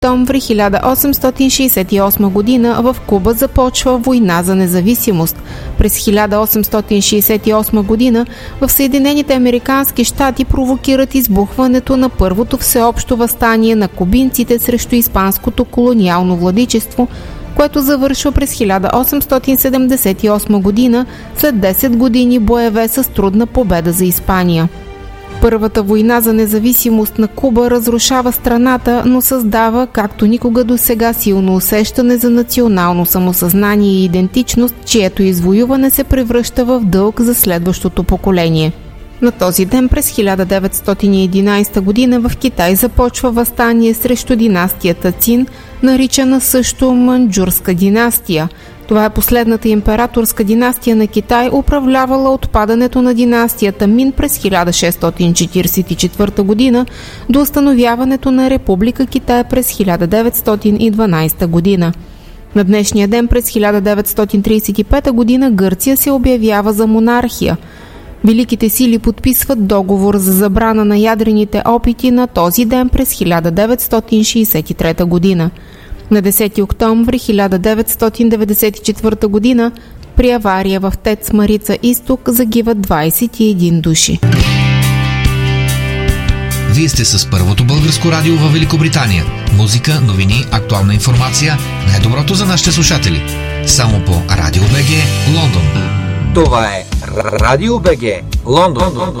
октомври 1868 година в Куба започва война за независимост. През 1868 година в Съединените американски щати провокират избухването на първото всеобщо въстание на кубинците срещу испанското колониално владичество, което завършва през 1878 година след 10 години боеве с трудна победа за Испания. Първата война за независимост на Куба разрушава страната, но създава, както никога досега, силно усещане за национално самосъзнание и идентичност, чието извоюване се превръща в дълг за следващото поколение. На този ден през 1911 година в Китай започва въстание срещу династията Цин, наричана също Манчжурска династия. Това е последната императорска династия на Китай, управлявала от падането на династията Мин през 1644 година до установяването на Република Китай през 1912 година. На днешния ден през 1935 година Гърция се обявява за монархия. Великите сили подписват договор за забрана на ядрените опити на този ден през 1963 година. На 10 октомври 1994 година при авария в ТЕЦ Марица Изток загиват 21 души. Вие сте с първото българско радио във Великобритания. Музика, новини, актуална информация, най-доброто за нашите слушатели. Само по Радио БГ, Лондон. Това е Радио БГ, Лондон.